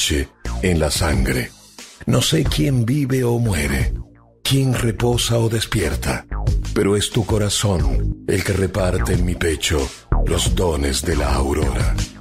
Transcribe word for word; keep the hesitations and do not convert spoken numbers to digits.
noche en la sangre. No sé quién vive o muere, quién reposa o despierta, pero es tu corazón el que reparte en mi pecho los dones de la aurora.